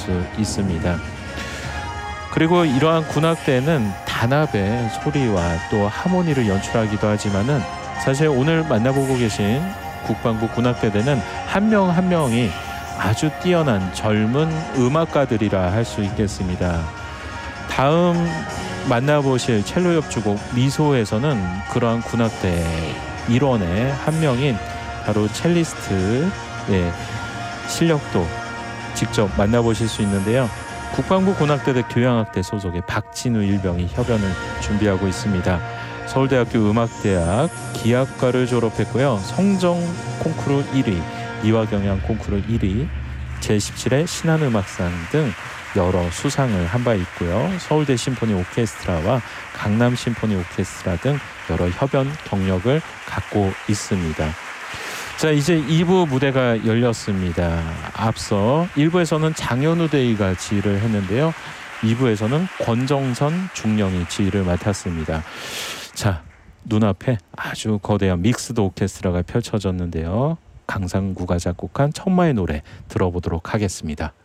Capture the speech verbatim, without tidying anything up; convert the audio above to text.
수 있습니다. 그리고 이러한 군악대는 단합의 소리와 또 하모니를 연출하기도 하지만은 사실 오늘 만나보고 계신 국방부 군악대대는 한 명 한 명이 아주 뛰어난 젊은 음악가들이라 할 수 있겠습니다. 다음 만나보실 첼로 협주곡 미소에서는 그러한 군악대 일원의 한 명인 바로 첼리스트의 실력도 직접 만나보실 수 있는데요. 국방부 군악대대 교향악대 소속의 박진우 일병이 협연을 준비하고 있습니다. 서울대학교 음악대학 기악과를 졸업했고요. 성정 콩쿠르 일 위, 이화경향 콩쿠르 일 위, 제십칠 회 신한음악상 등 여러 수상을 한 바 있고요. 서울대 심포니 오케스트라와 강남 심포니 오케스트라 등 여러 협연 경력을 갖고 있습니다. 자, 이제 이 부 무대가 열렸습니다. 앞서 일 부에서는 장현우 대위가 지휘를 했는데요. 이 부에서는 권정선 중령이 지휘를 맡았습니다. 자, 눈앞에 아주 거대한 믹스드 오케스트라가 펼쳐졌는데요. 강상구가 작곡한 천마의 노래 들어보도록 하겠습니다.